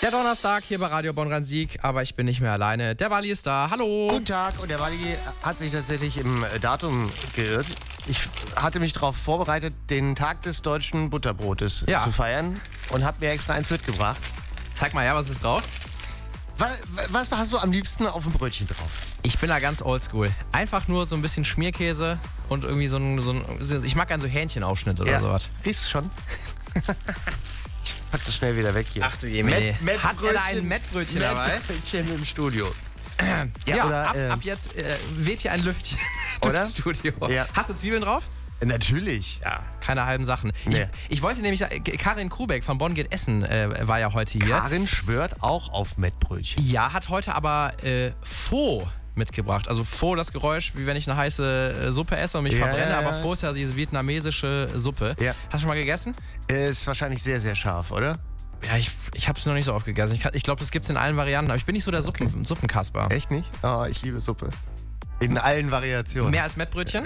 Der Donnerstag hier bei Radio Bonn-Rhein-Sieg, aber ich bin nicht mehr alleine. Der Wally ist da. Hallo. Guten Tag. Und der Wally hat sich tatsächlich im Datum geirrt. Ich hatte mich darauf vorbereitet, den Tag des deutschen Butterbrotes zu feiern und habe mir extra eins mitgebracht. Zeig mal her, was ist drauf? Was hast du am liebsten auf dem Brötchen drauf? Ich bin da ganz oldschool. Einfach nur so ein bisschen Schmierkäse und irgendwie so ein ich mag gerne so Hähnchenaufschnitt oder sowas. Riechst du schon? Ich pack das schnell wieder weg hier. Ach du je, hat er da ein Mettbrötchen dabei? Mettbrötchen im Studio. Ab jetzt weht hier ein Lüftchen durchs Studio. Ja. Hast du Zwiebeln drauf? Natürlich. Ja, keine halben Sachen. Nee. Ich wollte nämlich sagen, Karin Krubeck von Bonn geht Essen war ja heute hier. Karin schwört auch auf Mettbrötchen. Ja, hat heute aber Pho mitgebracht. Also Pho, das Geräusch, wie wenn ich eine heiße Suppe esse und mich verbrenne. Aber Pho ist ja diese vietnamesische Suppe. Ja. Hast du schon mal gegessen? Ist wahrscheinlich sehr, sehr scharf, oder? Ja, ich habe es noch nicht so oft gegessen. Ich glaube, das gibt es in allen Varianten. Aber ich bin nicht so der Suppenkasper. Echt nicht? Oh, ich liebe Suppe. In allen Variationen. Mehr als Mettbrötchen?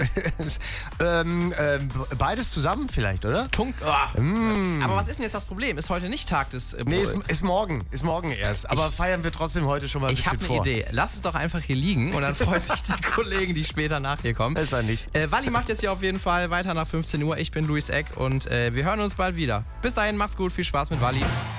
Beides zusammen vielleicht, oder? Aber was ist denn jetzt das Problem? Ist heute nicht Tag des... Nee, ist morgen. Ist morgen erst. Aber feiern wir trotzdem heute schon mal ein bisschen vor. Ich habe eine Idee. Lass es doch einfach hier liegen und dann freuen sich die Kollegen, die später nach hier kommen. Besser nicht. Wally macht jetzt hier auf jeden Fall weiter nach 15 Uhr. Ich bin Luis Eck und wir hören uns bald wieder. Bis dahin, macht's gut. Viel Spaß mit Wally.